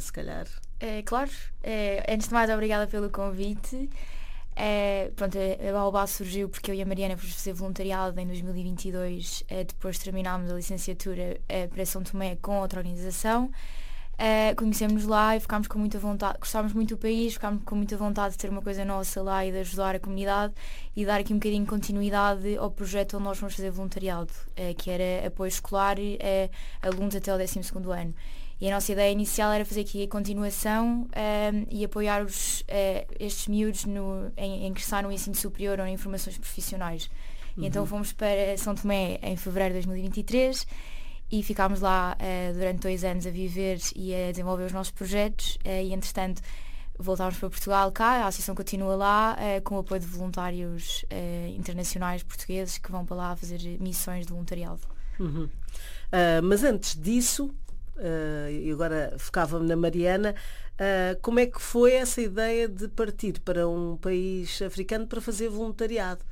se calhar. Claro, antes de mais, obrigada pelo convite. Pronto, a Baobá surgiu porque eu e a Mariana fomos fazer voluntariado em 2022, depois de terminarmos a licenciatura para São Tomé com outra organização. Conhecemos-nos lá e ficámos com muita vontade, gostávamos muito do país, ficámos com muita vontade de ter uma coisa nossa lá e de ajudar a comunidade e dar aqui um bocadinho de continuidade ao projeto onde nós fomos fazer voluntariado, que era apoio escolar a alunos até o 12º ano. E a nossa ideia inicial era fazer aqui a continuação e apoiar estes miúdos em ingressar no ensino superior ou em formações profissionais. E então fomos para São Tomé em fevereiro de 2023 e ficámos lá durante 2 anos a viver e a desenvolver os nossos projetos e entretanto voltámos para Portugal cá, a associação continua lá com o apoio de voluntários internacionais portugueses que vão para lá fazer missões de voluntariado. Mas antes disso, e agora focava-me na Mariana, como é que foi essa ideia de partir para um país africano para fazer voluntariado?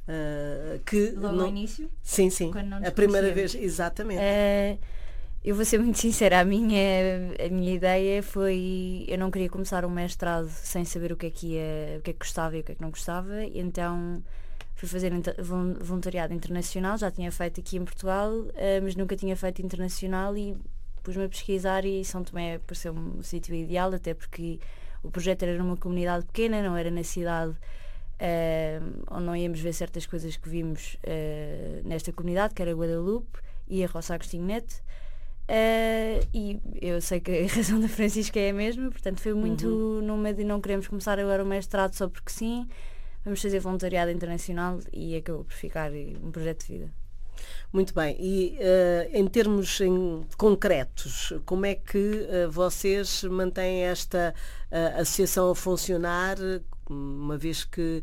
Logo no início? Sim, a primeira vez, exatamente. Eu vou ser muito sincera, a minha ideia foi, eu não queria começar um mestrado sem saber o que é que gostava e o que é que não gostava, e então fui fazer voluntariado internacional, já tinha feito aqui em Portugal, mas nunca tinha feito internacional e pus-me a pesquisar e São Tomé pareceu-me o sítio ideal, até porque o projeto era numa comunidade pequena, não era na cidade onde não íamos ver certas coisas que vimos nesta comunidade, que era Guadalupe e a Roça Agostinho Neto. E eu sei que a razão da Francisca é a mesma, portanto foi muito numa de não queremos começar agora o mestrado só porque sim, vamos fazer voluntariado internacional e acabou por ficar um projeto de vida. Muito bem, e em termos concretos, como é que vocês mantêm esta associação a funcionar, uma vez que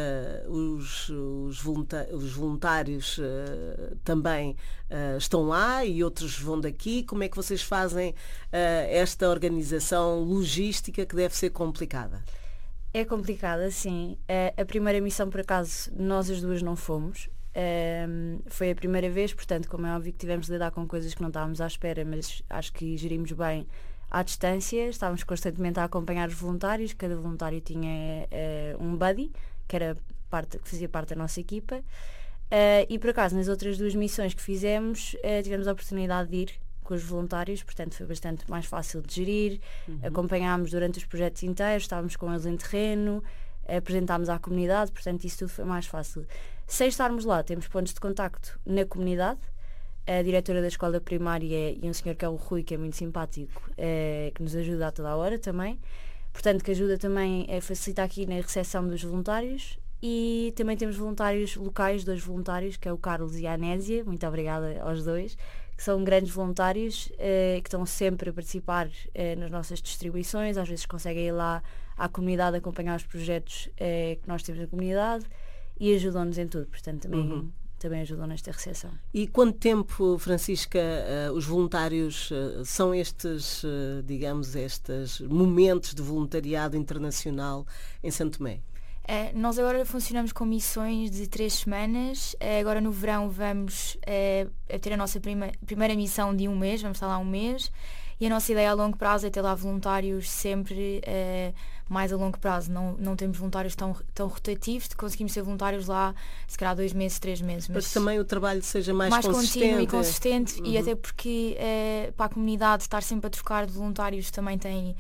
os voluntários também estão lá e outros vão daqui? Como é que vocês fazem esta organização logística que deve ser complicada? É complicada, sim. A primeira missão, por acaso, nós as duas não fomos. Foi a primeira vez, portanto, como é óbvio que tivemos de lidar com coisas que não estávamos à espera, mas acho que gerimos bem à distância, estávamos constantemente a acompanhar os voluntários, cada voluntário tinha um buddy, que fazia parte da nossa equipa, e por acaso nas outras 2 missões que fizemos tivemos a oportunidade de ir com os voluntários, portanto foi bastante mais fácil de gerir, acompanhámos durante os projetos inteiros, estávamos com eles em terreno, apresentámos à comunidade, portanto isso tudo foi mais fácil. Sem estarmos lá, temos pontos de contacto na comunidade, a diretora da escola primária e um senhor que é o Rui, que é muito simpático, que nos ajuda a toda a hora também, portanto que ajuda também a facilitar aqui na recepção dos voluntários, e também temos voluntários locais, 2 voluntários, que é o Carlos e a Anésia, muito obrigada aos 2, que são grandes voluntários, que estão sempre a participar nas nossas distribuições, às vezes conseguem ir lá à comunidade acompanhar os projetos que nós temos na comunidade e ajudam-nos em tudo, portanto também ajudam nesta recepção. E quanto tempo, Francisca, os voluntários são estes, digamos, estes momentos de voluntariado internacional em São Tomé? Nós agora funcionamos com missões de 3 semanas. Agora no verão vamos ter a nossa primeira missão de 1 mês, vamos estar lá 1 mês. E a nossa ideia a longo prazo é ter lá voluntários sempre mais a longo prazo. Não temos voluntários tão rotativos, conseguimos ter voluntários lá se calhar 2 meses, 3 meses. Mas para que também o trabalho seja mais consistente. Contínuo e consistente, e até porque para a comunidade estar sempre a trocar de voluntários também tem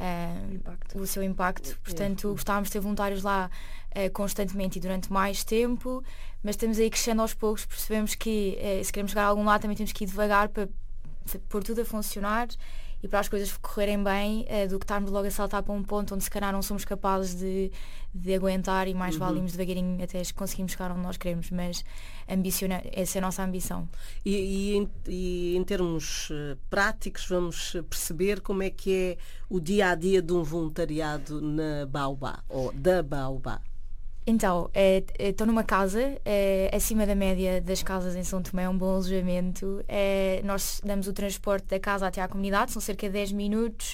o seu impacto. Portanto, gostávamos de ter voluntários lá constantemente e durante mais tempo, mas estamos aí crescendo aos poucos, percebemos que se queremos chegar a algum lado também temos que ir devagar para pôr tudo a funcionar e para as coisas correrem bem, do que estarmos logo a saltar para um ponto onde se calhar não somos capazes de aguentar e mais valimos devagarinho até conseguimos chegar onde nós queremos, mas essa é a nossa ambição. E em termos práticos vamos perceber como é que é o dia-a-dia de um voluntariado na Baobá, ou da Baobá. Então, estou numa casa acima da média das casas em São Tomé, um bom alojamento. Nós damos o transporte da casa até à comunidade, são cerca de 10 minutos.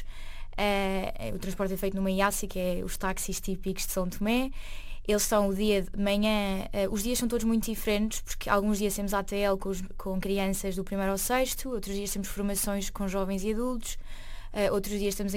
O transporte é feito numa Iácia, que é os táxis típicos de São Tomé. Eles estão o dia de manhã, os dias são todos muito diferentes, porque alguns dias temos ATL com crianças do 1º ao 6º, outros dias temos formações com jovens e adultos, outros dias estamos